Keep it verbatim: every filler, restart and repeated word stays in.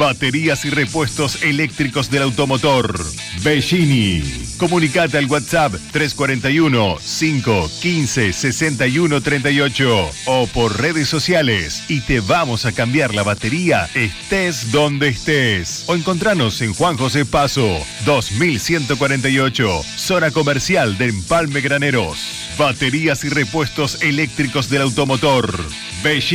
Baterías y repuestos eléctricos del automotor. Bellini. Comunicate al WhatsApp tres cuatro uno, cinco uno cinco, seis uno tres ocho o por redes sociales y te vamos a cambiar la batería estés donde estés. O encontranos en Juan José Paso, dos mil ciento cuarenta y ocho, zona comercial de Empalme Graneros. Baterías y repuestos eléctricos del automotor. Bellini.